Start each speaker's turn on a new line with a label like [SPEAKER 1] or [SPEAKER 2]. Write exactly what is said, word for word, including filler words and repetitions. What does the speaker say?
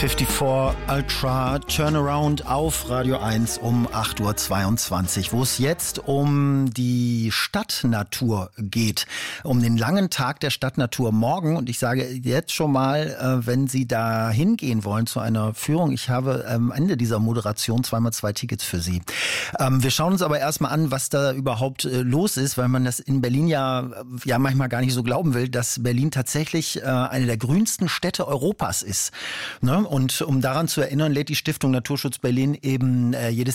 [SPEAKER 1] fünfundfünfzig Ultra Turnaround auf Radio eins um acht Uhr zweiundzwanzig, wo es jetzt um die Stadtnatur geht, um den langen Tag der Stadtnatur morgen. Und ich sage jetzt schon mal, wenn Sie da hingehen wollen zu einer Führung, ich habe am Ende dieser Moderation zweimal zwei Tickets für Sie. Wir schauen uns aber erstmal an, was da überhaupt los ist, weil man das in Berlin ja, ja manchmal gar nicht so glauben will, dass Berlin tatsächlich eine der grünsten Städte Europas ist. Ne? Und um daran zu erinnern, lädt die Stiftung Naturschutz Berlin eben äh, jedes